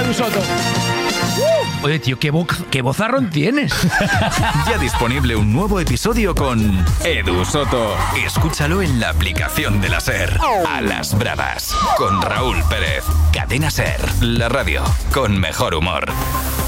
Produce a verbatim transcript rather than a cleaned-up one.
Edu Soto. Oye, tío, ¿qué, bo- qué bozarrón tienes? Ya disponible un nuevo episodio con Edu Soto. Escúchalo en la aplicación de la SER. A las bravas. Con Raúl Pérez. Cadena SER. La radio con mejor humor.